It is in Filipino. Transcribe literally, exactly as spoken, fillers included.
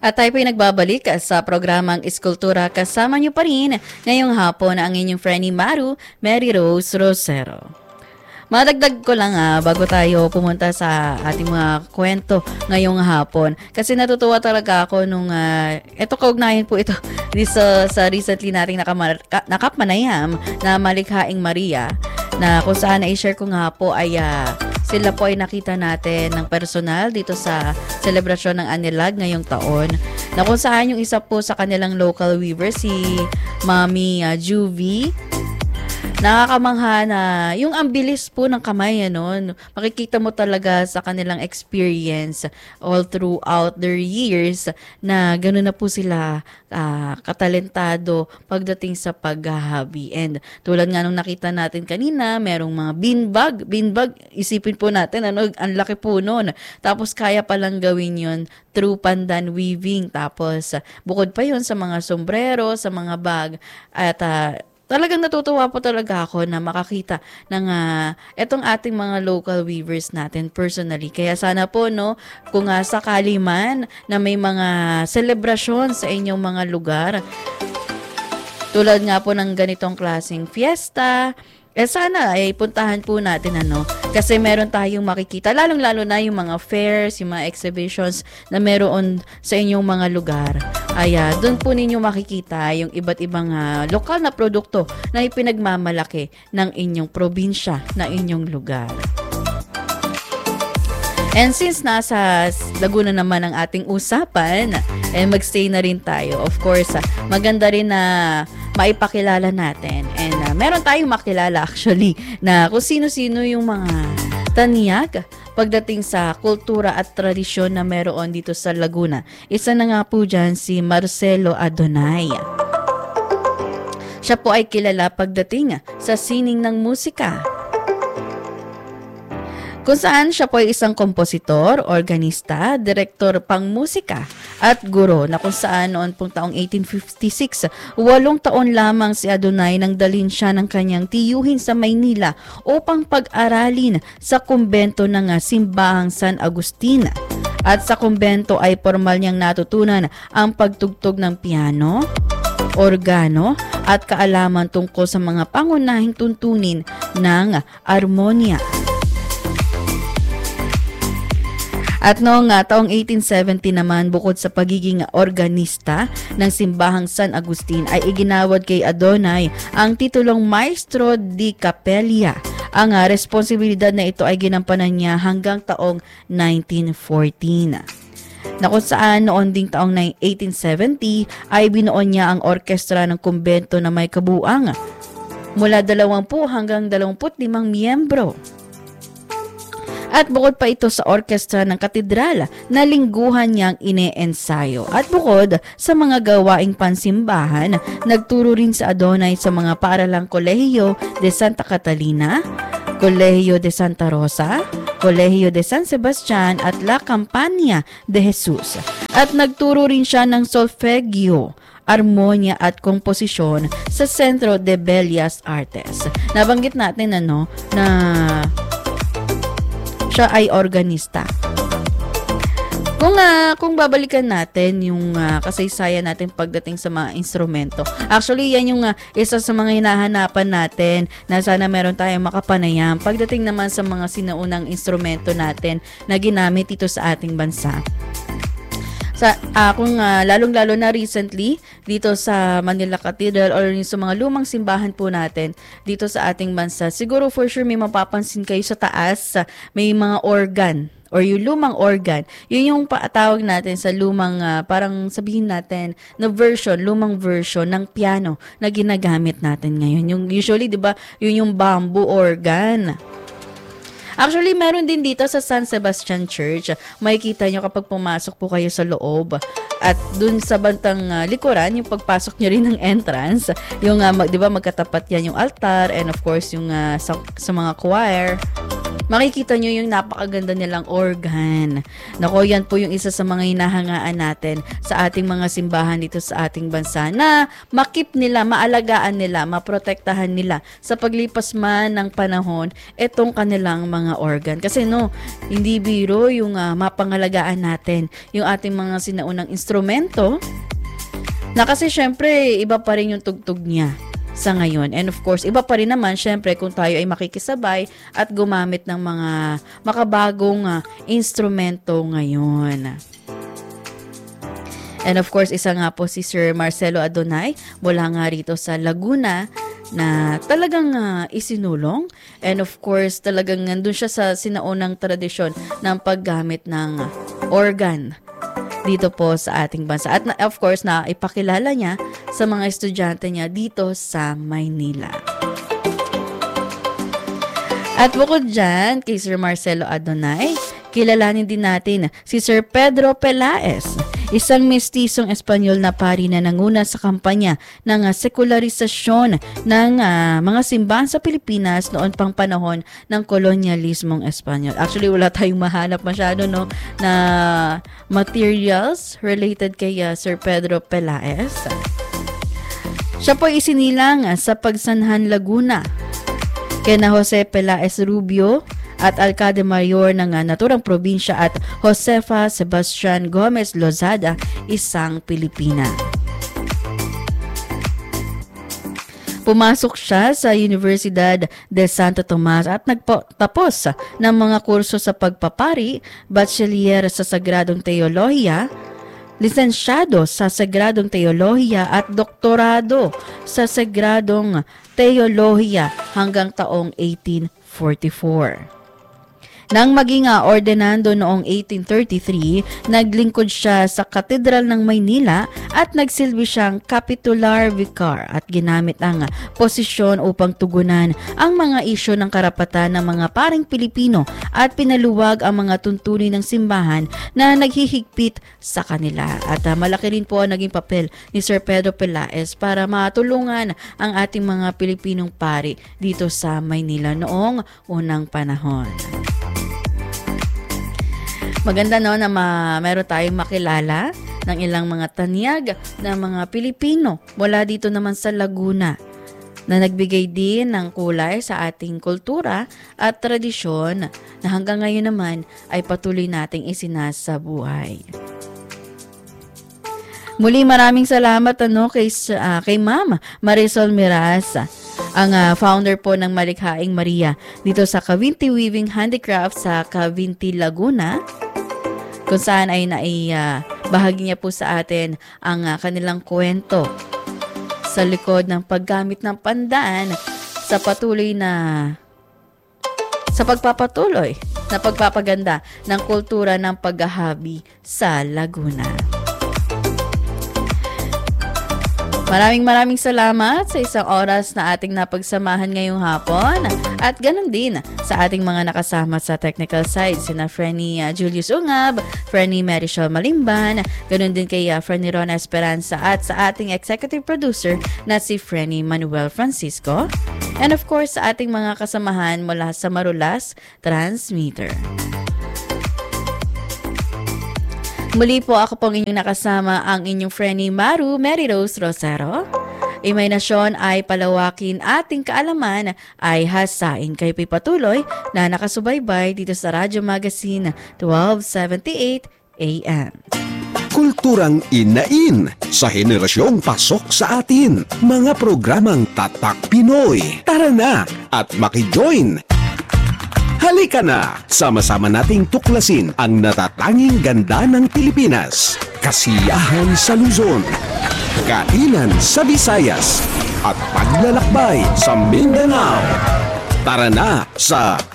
At tayo po'y nagbabalik sa programang Iskultura. Kasama niyo pa rin ngayong hapon ang inyong friendly Maru, Mary Rose Rosero. Madagdag ko lang ah, bago tayo pumunta sa ating mga kwento ngayong hapon. Kasi natutuwa talaga ako nung, uh, eto kaugnayan po ito sa, sa recently nating nakamar, nakapanayam na Malikhaing Maria, na kung saan na-share ko nga po ay uh, sila po ay nakita natin ng personal dito sa selebrasyon ng Anilag ngayong taon, na kung saan yung isa po sa kanilang local weaver, si Mami uh, Juvie. Nakakamangha na yung ambilis po ng kamay, ano, makikita mo talaga sa kanilang experience all throughout their years na gano'n na po sila uh, katalentado pagdating sa paghahabi. And tulad nga nung nakita natin kanina, merong mga beanbag. Beanbag, isipin po natin, ano, ang laki po nun. Tapos kaya palang gawin yun through pandan weaving. Tapos bukod pa yun sa mga sombrero, sa mga bag. At uh, talagang natutuwa po talaga ako na makakita ng uh, etong ating mga local weavers natin personally. Kaya sana po, no, kung uh, sakali man na may mga selebrasyon sa inyong mga lugar, tulad nga po ng ganitong klaseng fiesta, eh sana ay puntahan po natin, ano, kasi meron tayong makikita, lalong-lalo na yung mga fairs, yung mga exhibitions na meron sa inyong mga lugar. Ay uh, doon po ninyo makikita yung iba't ibang uh, lokal na produkto na ipinagmamalaki ng inyong probinsya, na inyong lugar. And since nasa Laguna naman ang ating usapan, eh magstay na rin tayo. Of course, uh, maganda rin na maipakilala natin. And uh, meron tayong makilala actually na kung sino-sino yung mga tanyag pagdating sa kultura at tradisyon na meron dito sa Laguna. Isa na nga po dyan si Marcelo Adonay. Siya po ay kilala pagdating sa sining ng musika, kung saan siya po ay isang kompositor, organista, direktor pang musika at guro, na kung saan noon pong taong eighteen fifty-six, walong taon lamang si Adonay nang dalhin siya ng kanyang tiyuhin sa Maynila upang pag-aralin sa kumbento ng Simbahang San Agustin. At sa kumbento ay formal niyang natutunan ang pagtugtog ng piano, organo at kaalaman tungkol sa mga pangunahing tuntunin ng armonya. At noong uh, taong eighteen seventy naman, bukod sa pagiging organista ng Simbahang San Agustin, ay iginawad kay Adonay ang titulong Maestro di Capella. Ang uh, responsibilidad na ito ay ginampanan niya hanggang taong nineteen fourteen. Na kung saan noon ding taong eighteen seventy ay binuon niya ang orkestra ng kumbento na may kabuang mula dalawampu hanggang dalawamput limang miyembro. At bukod pa ito sa orkestra ng katedral na lingguhan niyang ine-ensayo. At bukod sa mga gawaing pansimbahan, nagturo rin sa Adonay sa mga paaralang Kolehiyo de Santa Catalina, Kolehiyo de Santa Rosa, Kolehiyo de San Sebastian at La Campania de Jesus. At nagturo rin siya ng solfeggio, armonya at komposisyon sa Centro de Bellas Artes. Nabanggit natin, ano, na siya ay organista. Kung uh, kung babalikan natin yung uh, kasaysayan natin pagdating sa mga instrumento. Actually, yan yung uh, isa sa mga hinahanapan natin na sana meron tayong makapanayam pagdating naman sa mga sinaunang instrumento natin na ginamit ito sa ating bansa. Sa uh, kung uh, lalong-lalo na recently dito sa Manila Cathedral or sa mga lumang simbahan po natin dito sa ating bansa, siguro for sure may mapapansin kayo sa taas, uh, may mga organ or yung lumang organ. Yun yung patawag natin sa lumang, uh, parang sabihin natin na version, lumang version ng piano na ginagamit natin ngayon. Yung usually, 'di ba, yun yung bamboo organ. Actually, meron din dito sa San Sebastian Church. Makikita nyo kapag pumasok po kayo sa loob. At dun sa bantang uh, likuran, yung pagpasok nyo rin ng entrance, yung, uh, mag, di ba, magkatapat yan yung altar and of course, yung uh, sa, sa mga choir. makikita nyo yung napakaganda nilang organ. Nako, yan po yung isa sa mga hinahangaan natin sa ating mga simbahan dito sa ating bansa na makip nila, maalagaan nila, maprotektahan nila sa paglipas man ng panahon itong kanilang mga organ. Kasi no, hindi biro yung uh, mapangalagaan natin yung ating mga sinaunang instrumento na kasi syempre iba pa rin yung tugtog niya sa ngayon. And of course, iba pa rin naman syempre kung tayo ay makikisabay at gumamit ng mga makabagong uh, instrumento ngayon. And of course, isa nga po si Sir Marcelo Adonay mula nga rito sa Laguna na talagang uh, isinulong. And of course, talagang nandun siya sa sinaunang tradisyon ng paggamit ng organ dito po sa ating bansa. At na, of course, na ipakilala niya sa mga estudyante niya dito sa Maynila. At bukod dyan, kay Sir Marcelo Adonay, kilalanin din natin si Sir Pedro Pelaez, isang mestisong Espanyol na pari na nanguna sa kampanya ng uh, sekularisasyon ng uh, mga simbahan sa Pilipinas noon pang panahon ng kolonyalismong Espanyol. Actually, wala tayong mahanap masyado no, na materials related kay uh, Sir Pedro Pelaez. Siya po isinilang uh, sa Pagsanhan, Laguna kina Jose Pelaez Rubio at Alcade Mayor ng uh, naturang probinsya at Josefa Sebastian Gomez Lozada, isang Pilipina. Pumasok siya sa Universidad de Santo Tomas at nagtapos ng mga kurso sa pagpapari, bachelier sa Sagradong Teolohiya, lisensyado sa Sagradong Teolohiya at doktorado sa Sagradong Teolohiya hanggang taong eighteen forty-four. Nang maging uh, ordenando noong eighteen thirty-three, naglingkod siya sa Katedral ng Maynila at nagsilbi siyang Capitular Vicar at ginamit ang uh, posisyon upang tugunan ang mga isyu ng karapatan ng mga paring Pilipino at pinaluwag ang mga tuntunin ng simbahan na naghihigpit sa kanila. At uh, malaki rin po ang naging papel ni Sir Pedro Pelaez para matulungan ang ating mga Pilipinong pari dito sa Maynila noong unang panahon. Maganda no na ma- meron tayong makilala ng ilang mga tanyag ng mga Pilipino mula dito naman sa Laguna na nagbigay din ng kulay sa ating kultura at tradisyon na hanggang ngayon naman ay patuloy nating isinasabuhay. Muli maraming salamat ano kay, uh, kay Ma'am Marisol Miraz, ang uh, founder po ng Malikhaing Maria dito sa Cavinti Weaving Handicraft sa Cavinti, Laguna, kung saan ay naibahagi niya po sa atin ang uh, kanilang kwento sa likod ng paggamit ng pandaan sa patuloy na sa pagpapatuloy na pagpapaganda ng kultura ng paghahabi sa Laguna. Maraming maraming salamat sa isang oras na ating napagsamahan ngayong hapon at ganun din sa ating mga nakasama sa technical side, sina Frenny uh, Julius Ungab, Frenny Marichel Malimban, ganun din kay uh, Frenny Rona Esperanza at sa ating executive producer na si Frenny Manuel Francisco, and of course sa ating mga kasamahan mula sa Marulas Transmitter. Muli po ako pong inyong nakasama ang inyong Frenny Maru Mary Rose Rosero. Imahinasyon ay palawakin ating kaalaman ay hasain kayo patuloy na nakasubaybay dito sa Radyo Magazine twelve seventy-eight A M. Kulturang inain sa henerasyong pasok sa atin. Mga programang Tatak Pinoy. Tara na at makijoin! Halika na! Sama-sama nating tuklasin ang natatanging ganda ng Pilipinas. Kasiyahan sa Luzon, kainan sa Visayas, at paglalakbay sa Mindanao. Tara na sa